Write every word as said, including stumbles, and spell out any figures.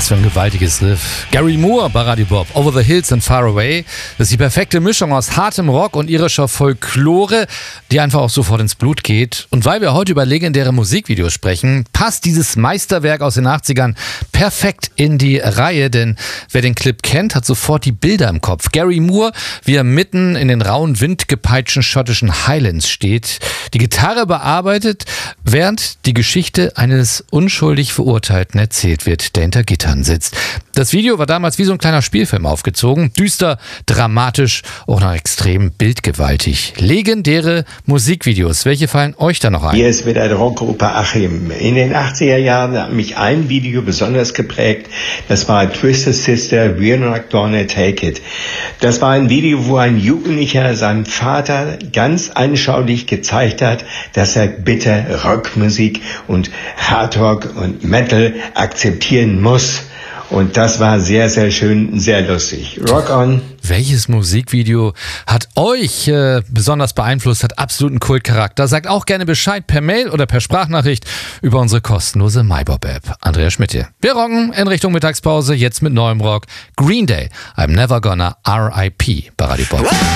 Was für ein gewaltiges Riff. Gary Moore bei Radio Bob, Over the Hills and Far Away. Das ist die perfekte Mischung aus hartem Rock und irischer Folklore, die einfach auch sofort ins Blut geht. Und weil wir heute über legendäre Musikvideos sprechen, passt dieses Meisterwerk aus den achtzigern perfekt in die Reihe, denn wer den Clip kennt, hat sofort die Bilder im Kopf. Gary Moore, wie er mitten in den rauen, windgepeitschten schottischen Highlands steht, die Gitarre bearbeitet, während die Geschichte eines unschuldig Verurteilten erzählt wird, der hinter Gittern sitzt. Das Video war damals wie so ein kleiner Spielfilm aufgezogen. Düster, dramatisch, auch noch extrem bildgewaltig. Legendäre Musikvideos. Welche fallen euch da noch ein? Hier ist wieder der Rockoper Achim. In den achtziger Jahren hat mich ein Video besonders geprägt. Das war Twisted Sister, We're Not Gonna Take It. Das war ein Video, wo ein Jugendlicher seinem Vater ganz anschaulich gezeigt hat, dass er bitte Rockmusik und Hardrock und Metal akzeptieren muss. Und das war sehr, sehr schön, sehr lustig. Rock on. Welches Musikvideo hat euch äh, besonders beeinflusst, hat absoluten Kultcharakter? Sagt auch gerne Bescheid per Mail oder per Sprachnachricht über unsere kostenlose MyBob-App. Andreas Schmidt hier. Wir rocken in Richtung Mittagspause, jetzt mit neuem Rock. Green Day, I'm Never Gonna R I P bei Radio Bob.